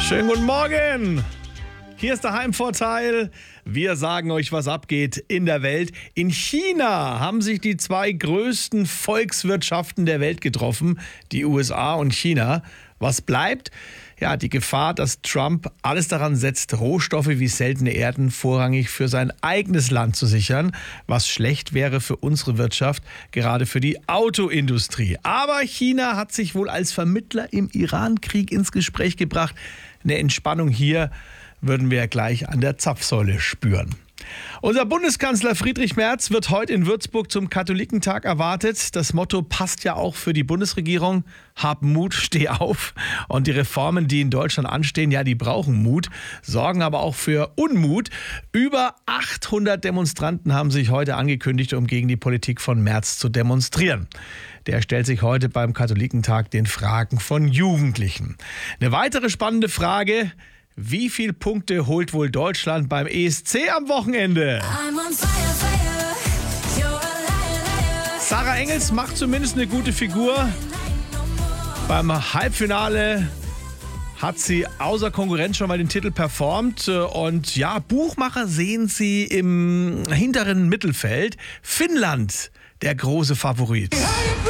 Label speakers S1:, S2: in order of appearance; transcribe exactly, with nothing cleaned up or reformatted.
S1: Schönen guten Morgen. Hier ist der Heimvorteil. Wir sagen euch, was abgeht in der Welt. In China haben sich die zwei größten Volkswirtschaften der Welt getroffen, die U S A und China. Was bleibt? Ja, die Gefahr, dass Trump alles daran setzt, Rohstoffe wie seltene Erden vorrangig für sein eigenes Land zu sichern, was schlecht wäre für unsere Wirtschaft, gerade für die Autoindustrie. Aber China hat sich wohl als Vermittler im Iran-Krieg ins Gespräch gebracht. Eine Entspannung hier würden wir gleich an der Zapfsäule spüren. Unser Bundeskanzler Friedrich Merz wird heute in Würzburg zum Katholikentag erwartet. Das Motto passt ja auch für die Bundesregierung. Hab Mut, steh auf. Und die Reformen, die in Deutschland anstehen, ja, die brauchen Mut, sorgen aber auch für Unmut. Über achthundert Demonstranten haben sich heute angekündigt, um gegen die Politik von Merz zu demonstrieren. Der stellt sich heute beim Katholikentag den Fragen von Jugendlichen. Eine weitere spannende Frage: Wie viele Punkte holt wohl Deutschland beim E S C am Wochenende? Sarah Engels macht zumindest eine gute Figur. Beim Halbfinale hat sie außer Konkurrenz schon mal den Titel performt. Und ja, Buchmacher sehen sie im hinteren Mittelfeld. Finnland, der große Favorit.